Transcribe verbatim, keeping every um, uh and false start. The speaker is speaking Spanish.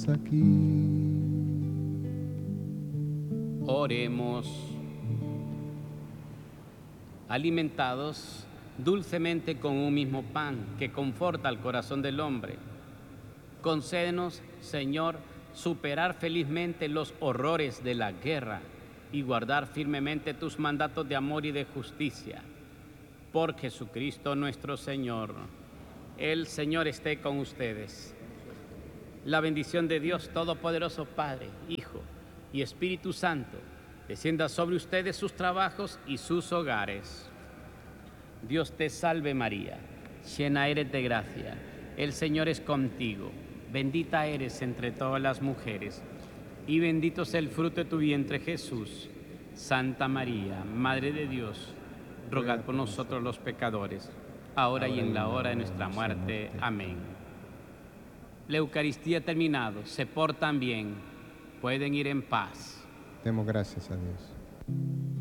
aquí. Oremos. Alimentados dulcemente con un mismo pan que conforta el corazón del hombre, concédenos, Señor, superar felizmente los horrores de la guerra y guardar firmemente tus mandatos de amor y de justicia. Por Jesucristo nuestro Señor. El Señor esté con ustedes. La bendición de Dios Todopoderoso, Padre, Hijo y Espíritu Santo, descienda sobre ustedes, sus trabajos y sus hogares. Dios te salve María, llena eres de gracia, el Señor es contigo, bendita eres entre todas las mujeres, y bendito es el fruto de tu vientre Jesús. Santa María, Madre de Dios, rogad por nosotros los pecadores, ahora y en la hora de nuestra muerte. Amén. La Eucaristía ha terminado, se portan bien, pueden ir en paz. Demos gracias a Dios.